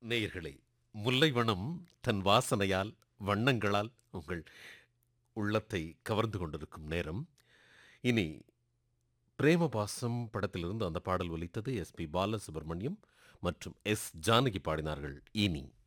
நேயர்களே, முல்லைவனம் தன் வாசனையால், வண்ணங்களால் உங்கள் உள்ளத்தை கவர்ந்து கொண்டிருக்கும் நேரம். இனி பிரேமபாசம் படத்திலிருந்து அந்த பாடல் ஒலித்தது. எஸ்பி பாலசுப்ரமணியம் மற்றும் எஸ் ஜானகி பாடினார்கள். இனி